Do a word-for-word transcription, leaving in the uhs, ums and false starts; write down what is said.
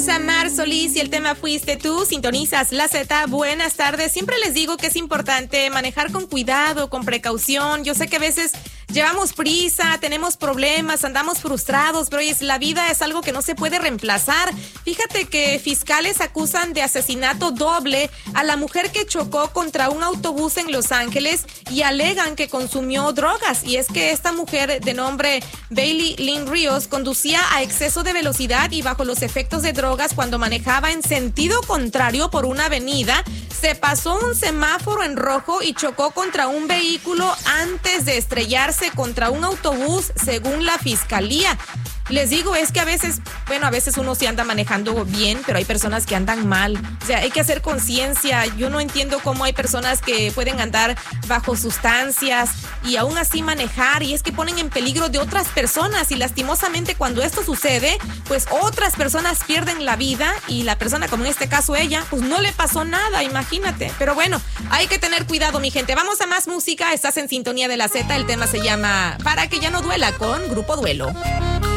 Samar Solís y el tema Fuiste Tú. Sintonizas La Z. Buenas tardes. Siempre les digo que es importante manejar con cuidado, con precaución. Yo sé que a veces llevamos prisa, tenemos problemas, andamos frustrados, pero es, la vida es algo que no se puede reemplazar. Fíjate que fiscales acusan de asesinato doble a la mujer que chocó contra un autobús en Los Ángeles y alegan que consumió drogas. Y es que esta mujer de nombre Bailey Lynn Ríos conducía a exceso de velocidad y bajo los efectos de drogas cuando manejaba en sentido contrario por una avenida. Se pasó un semáforo en rojo y chocó contra un vehículo antes de estrellarse contra un autobús, según la fiscalía. Les digo, es que a veces, bueno, a veces uno sí anda manejando bien, pero hay personas que andan mal. O sea, hay que hacer conciencia. Yo no entiendo cómo hay personas que pueden andar bajo sustancias y aún así manejar, y es que ponen en peligro de otras personas, y lastimosamente cuando esto sucede, pues otras personas pierden la vida y la persona, como en este caso ella, pues no le pasó nada, imagínate. Pero bueno, hay que tener cuidado, mi gente. Vamos a más música. Estás en sintonía de La Z. El tema se llama Para que ya no duela con Grupo Duelo.